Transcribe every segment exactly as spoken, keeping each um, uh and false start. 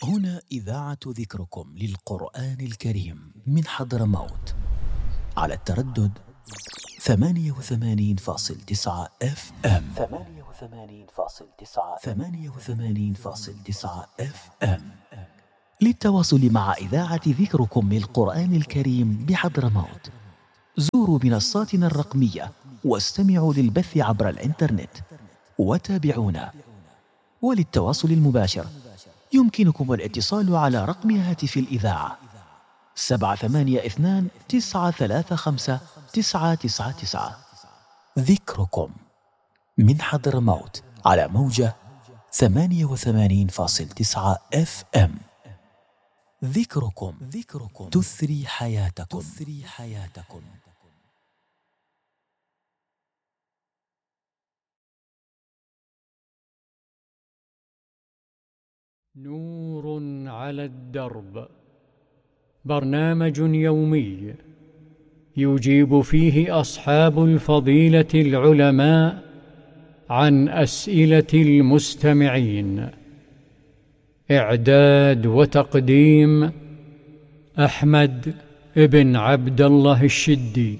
هنا إذاعة ذكركم للقرآن الكريم من حضرموت على التردد ثمانية وثمانين فاصل تسعة اف ام ثمانية وثمانين فاصل تسعة ثمانية وثمانين فاصل تسعة اف ام. للتواصل مع إذاعة ذكركم للقرآن الكريم بحضرموت زوروا منصاتنا الرقمية واستمعوا للبث عبر الإنترنت وتابعونا. وللتواصل المباشر يمكنكم الاتصال على رقم هاتف الإذاعة سبعة ثمانية اثنان تسعة ثلاثة خمسة تسعة تسعة تسعة. ذكركم من حضرموت على موجة ثمانية وثمانين فاصل تسعة اف ام. ذكركم ذكركم تثري حياتكم تثري حياتكم. نور على الدرب، برنامج يومي يجيب فيه أصحاب الفضيلة العلماء عن أسئلة المستمعين. إعداد وتقديم أحمد بن عبد الله الشدي.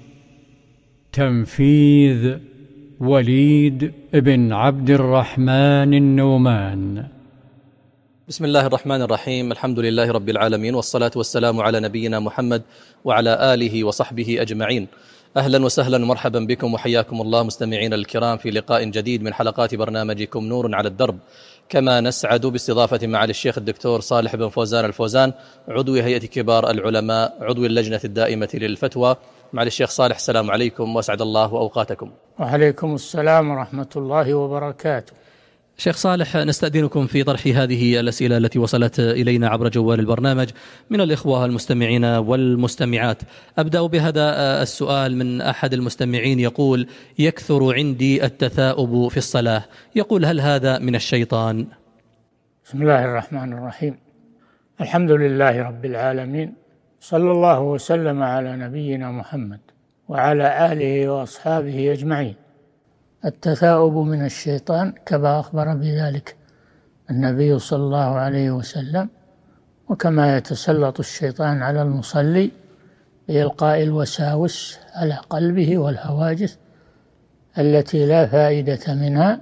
تنفيذ وليد بن عبد الرحمن النومان. بسم الله الرحمن الرحيم. الحمد لله رب العالمين، والصلاة والسلام على نبينا محمد وعلى آله وصحبه أجمعين. أهلا وسهلا ومرحبا بكم وحياكم الله مستمعين الكرام في لقاء جديد من حلقات برنامجكم نور على الدرب. كما نسعد باستضافة معالي الشيخ الدكتور صالح بن فوزان الفوزان، عضو هيئة كبار العلماء، عضو اللجنة الدائمة للفتوى. معالي الشيخ صالح، السلام عليكم وأسعد الله أوقاتكم. وعليكم السلام ورحمة الله وبركاته. شيخ صالح، نستأذنكم في طرح هذه الأسئلة التي وصلت إلينا عبر جوال البرنامج من الإخوة المستمعين والمستمعات. أبدأ بهذا السؤال من أحد المستمعين، يقول: يكثر عندي التثاؤب في الصلاة، يقول هل هذا من الشيطان؟ بسم الله الرحمن الرحيم. الحمد لله رب العالمين، صلى الله وسلم على نبينا محمد وعلى آله وأصحابه أجمعين. التثاؤب من الشيطان كما أخبر بذلك النبي صلى الله عليه وسلم، وكما يتسلط الشيطان على المصلي بإلقاء الوساوس على قلبه والهواجس التي لا فائدة منها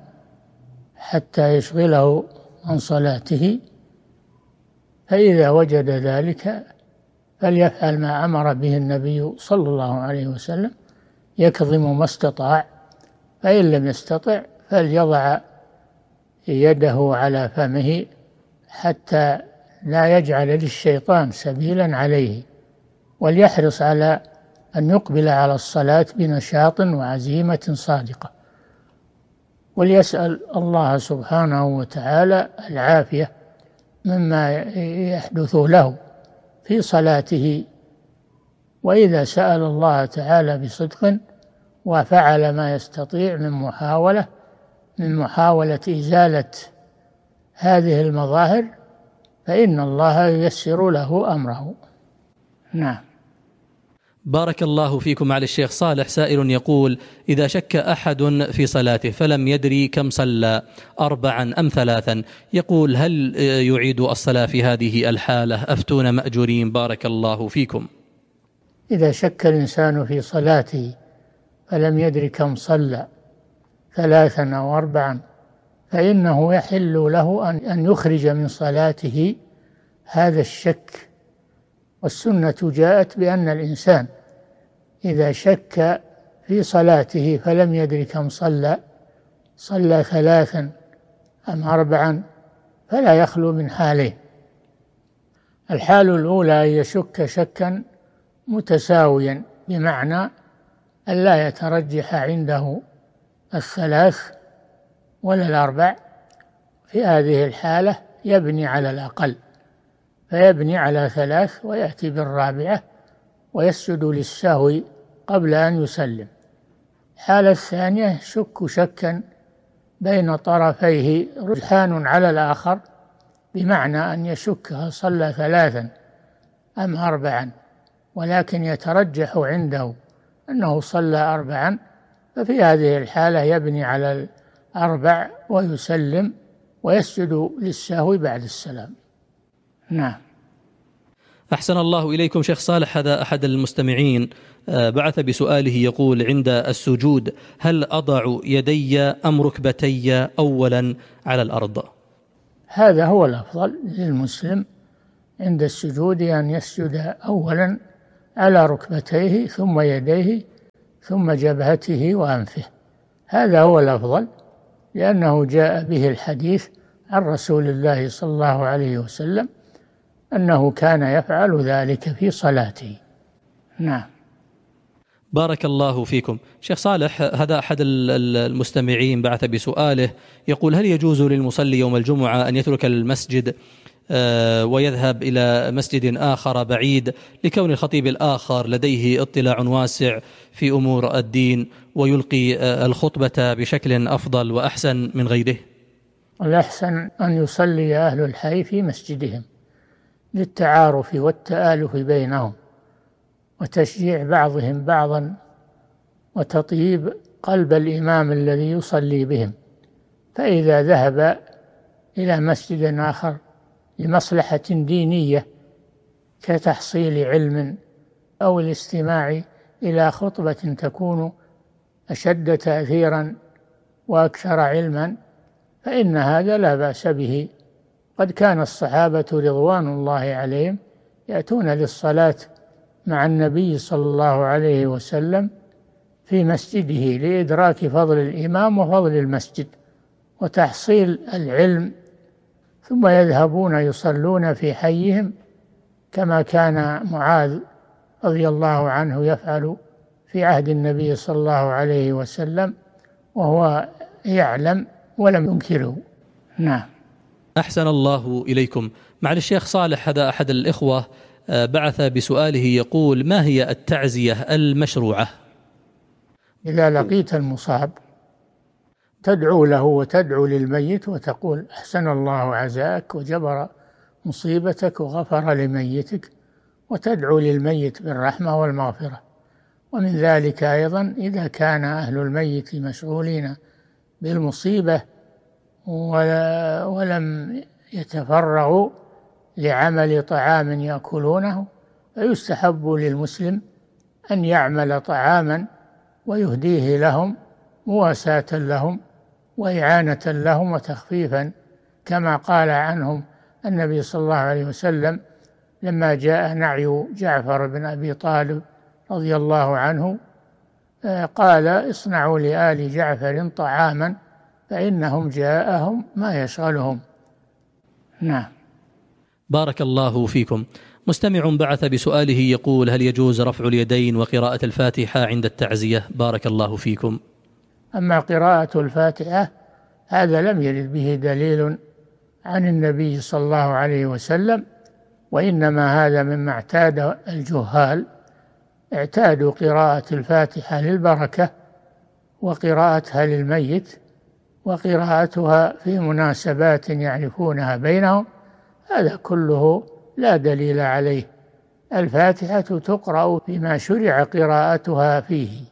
حتى يشغله عن صلاته. فإذا وجد ذلك فليفعل ما أمر به النبي صلى الله عليه وسلم، يكظم ما استطاع، فإن لم يستطع فليضع يده على فمه حتى لا يجعل للشيطان سبيلا عليه، وليحرص على أن يقبل على الصلاة بنشاط وعزيمة صادقة، وليسأل الله سبحانه وتعالى العافية مما يحدث له في صلاته. وإذا سأل الله تعالى بصدق وفعل ما يستطيع من محاولة من محاولة إزالة هذه المظاهر فإن الله ييسر له أمره. نعم. بارك الله فيكم. معالي الشيخ صالح، سائل يقول: إذا شك أحد في صلاته فلم يدري كم صلى، أربعا أم ثلاثا، يقول هل يعيد الصلاة في هذه الحالة؟ أفتون مأجورين بارك الله فيكم. إذا شك الإنسان في صلاته فلم يدري كم صلى، ثلاثا أو أربعا، فإنه يحل له أن يخرج من صلاته هذا الشك. والسنة جاءت بأن الإنسان إذا شك في صلاته فلم يدري كم صلى، صلى ثلاثا أم أربعا، فلا يخلو من حالين. الحال الأولى أن يشك شكا متساويا، بمعنى أن لا يترجح عنده الثلاث ولا الأربع. في هذه الحالة يبني على الأقل، فيبني على ثلاث ويأتي بالرابعة ويسجد للسهو قبل أن يسلم. الحالة الثانية شك شكا بين طرفيه رجحان على الآخر، بمعنى أن يشك هل صلى ثلاثا أم أربعا، ولكن يترجح عنده أنه صلى أربعا، ففي هذه الحالة يبني على الأربع ويسلم ويسجد للسهو بعد السلام. نعم. أحسن الله إليكم شيخ صالح. هذا أحد المستمعين بعث بسؤاله يقول: عند السجود هل أضع يدي أم ركبتي أولا على الأرض؟ هذا هو الأفضل للمسلم عند السجود، أن يسجد أولا على ركبتيه ثم يديه ثم جبهته وأنفه، هذا هو الأفضل، لأنه جاء به الحديث عن رسول الله صلى الله عليه وسلم أنه كان يفعل ذلك في صلاته. نعم. بارك الله فيكم شيخ صالح. هذا أحد المستمعين بعث بسؤاله يقول: هل يجوز للمصلي يوم الجمعة أن يترك المسجد ويذهب إلى مسجد آخر بعيد لكون الخطيب الآخر لديه اطلاع واسع في أمور الدين ويلقي الخطبة بشكل أفضل وأحسن من غيره؟ الأحسن أن يصلي أهل الحي في مسجدهم للتعارف والتآلف بينهم وتشجيع بعضهم بعضا وتطيب قلب الإمام الذي يصلي بهم. فإذا ذهب إلى مسجد آخر لمصلحة دينية كتحصيل علم أو الاستماع إلى خطبة تكون أشد تأثيرا وأكثر علما، فإن هذا لا بأس به. قد كان الصحابة رضوان الله عليهم يأتون للصلاة مع النبي صلى الله عليه وسلم في مسجده لإدراك فضل الإمام وفضل المسجد وتحصيل العلم، ثم يذهبون يصلون في حيهم كما كان معاذ رضي الله عنه يفعل في عهد النبي صلى الله عليه وسلم وهو يعلم ولم ينكره. نعم. أحسن الله إليكم. مع الشيخ صالح، هذا أحد الإخوة بعث بسؤاله يقول: ما هي التعزية المشروعة؟ إذا لقيت المصاب تدعو له وتدعو للميت وتقول: أحسن الله عزاك وجبر مصيبتك وغفر لميتك، وتدعو للميت بالرحمة والمغفرة. ومن ذلك أيضا إذا كان أهل الميت مشغولين بالمصيبة ولم يتفرغوا لعمل طعام يأكلونه، فيستحب للمسلم أن يعمل طعاما ويهديه لهم مواساة لهم وإعانة لهم وتخفيفا، كما قال عنهم النبي صلى الله عليه وسلم لما جاء نعي جعفر بن أبي طالب رضي الله عنه قال: اصنعوا لآل جعفر طعاما فإنهم جاءهم ما يشغلهم. نعم. بارك الله فيكم. مستمع بعث بسؤاله يقول: هل يجوز رفع اليدين وقراءة الفاتحة عند التعزية؟ بارك الله فيكم. أما قراءة الفاتحة هذا لم يرد به دليل عن النبي صلى الله عليه وسلم، وإنما هذا مما اعتاد الجهال، اعتادوا قراءة الفاتحة للبركة وقراءتها للميت وقراءتها في مناسبات يعرفونها بينهم، هذا كله لا دليل عليه. الفاتحة تقرأ فيما شرع قراءتها فيه،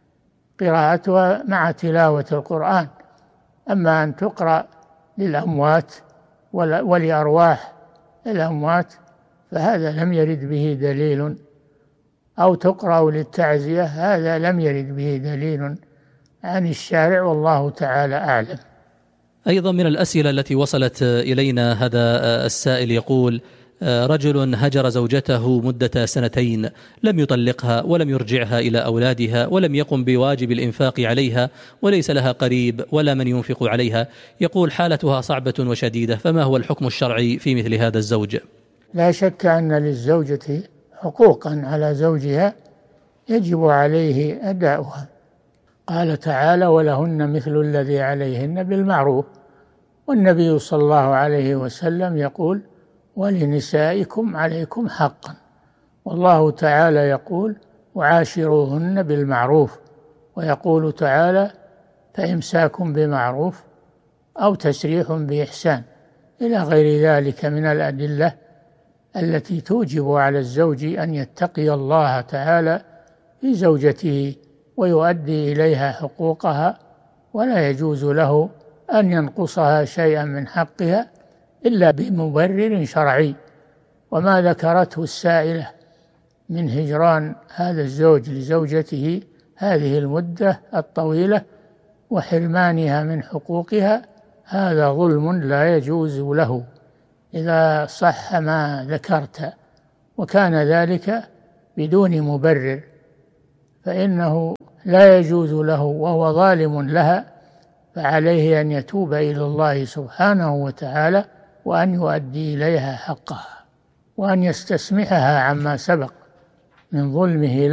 قراءتها مع تلاوة القرآن، أما أن تقرأ للأموات ولأرواح الأموات فهذا لم يرد به دليل، أو تقرأ للتعزية هذا لم يرد به دليل عن الشارع، والله تعالى أعلم. أيضا من الأسئلة التي وصلت إلينا هذا السائل يقول: رجل هجر زوجته مدة سنتين، لم يطلقها ولم يرجعها إلى أولادها ولم يقم بواجب الإنفاق عليها وليس لها قريب ولا من ينفق عليها، يقول: حالتها صعبة وشديدة، فما هو الحكم الشرعي في مثل هذا الزوج؟ لا شك أن للزوجة حقوقا على زوجها يجب عليه أداؤها، قال تعالى: ولهن مثل الذي عليهن بالمعروف، والنبي صلى الله عليه وسلم يقول: ولنسائكم عليكم حقا، والله تعالى يقول: وعاشروهن بالمعروف، ويقول تعالى: فإمساك بمعروف أو تسريح بإحسان، إلى غير ذلك من الأدلة التي توجب على الزوج أن يتقي الله تعالى في زوجته ويؤدي إليها حقوقها، ولا يجوز له أن ينقصها شيئا من حقها إلا بمبرر شرعي، وما ذكرته السائلة من هجران هذا الزوج لزوجته هذه المدة الطويلة وحرمانها من حقوقها، هذا ظلم لا يجوز له إذا صح ما ذكرت، وكان ذلك بدون مبرر، فإنه لا يجوز له وهو ظالم لها، فعليه أن يتوب إلى الله سبحانه وتعالى وأن يؤدي إليها حقها وأن يستسمحها عما سبق من ظلمه